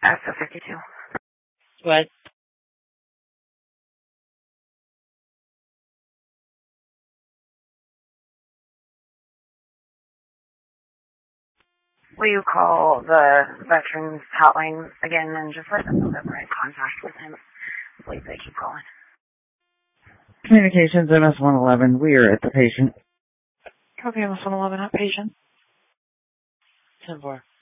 ASA 52. What? Will you call the Veterans Hotline again and just let them know that we're in contact with him? Please, they keep calling. Communications MS-111, we are at the patient. Okay, MS-111 at patient. 10-4.